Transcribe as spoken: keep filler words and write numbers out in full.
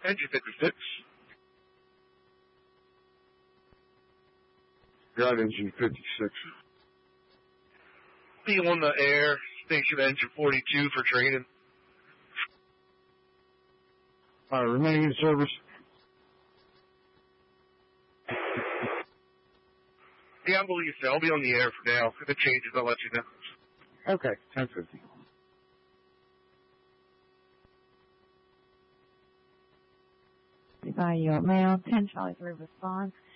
Engine fifty-six. Got engine fifty-six. Be on the air, station engine forty-two for training. Uh, remaining in service. Yeah, I believe so. I'll be on the air for now. If it changes, I'll let you know. Okay, ten fifty. By your mail, ten Charlie three response.